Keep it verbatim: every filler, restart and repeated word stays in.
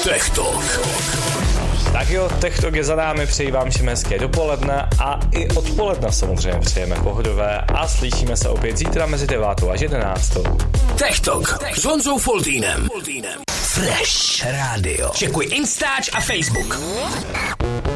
Tech Talk. Tak jo, Tech Talk je za námi, přeji vám všem hezké dopoledne a i odpoledne samozřejmě přejeme pohodové a slyšíme se opět zítra mezi devátou až jedenáctou. Tech Talk s Honzou Foltýnem. Fresh Radio. Čekuj Instač a Facebook.